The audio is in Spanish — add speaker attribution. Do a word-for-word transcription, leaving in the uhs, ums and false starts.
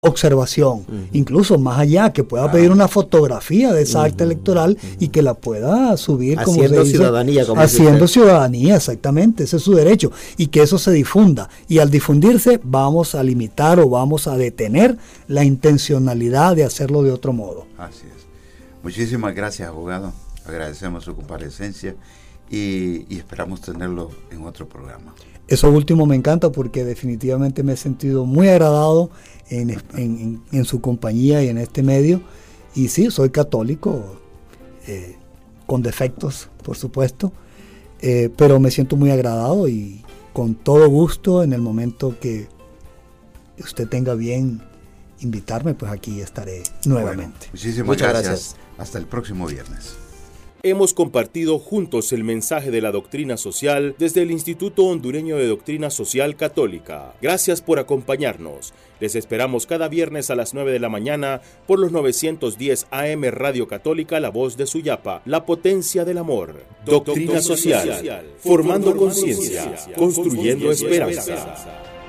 Speaker 1: observación, uh-huh. incluso más allá, que pueda ah. pedir una fotografía de esa uh-huh. acta electoral uh-huh. y que la pueda subir
Speaker 2: haciendo
Speaker 1: como se dice,
Speaker 2: ciudadanía, como
Speaker 1: haciendo ciudadanía, exactamente, ese es su derecho, y que eso se difunda, y al difundirse vamos a limitar o vamos a detener la intencionalidad de hacerlo de otro modo.
Speaker 3: Así es. Muchísimas gracias, abogado, agradecemos su comparecencia y, y esperamos tenerlo en otro programa.
Speaker 1: Eso último me encanta porque definitivamente me he sentido muy agradado en, en, en, en su compañía y en este medio. Y sí, soy católico, eh, con defectos, por supuesto, eh, pero me siento muy agradado y con todo gusto en el momento que usted tenga bien invitarme, pues aquí estaré nuevamente.
Speaker 3: Bueno, muchísimas Muchas gracias. gracias. Hasta el próximo viernes.
Speaker 4: Hemos compartido juntos el mensaje de la doctrina social desde el Instituto Hondureño de Doctrina Social Católica. Gracias por acompañarnos. Les esperamos cada viernes a las nueve de la mañana por los novecientos diez A M Radio Católica, La Voz de Suyapa, la potencia del amor. Doctrina social, formando conciencia, construyendo esperanza.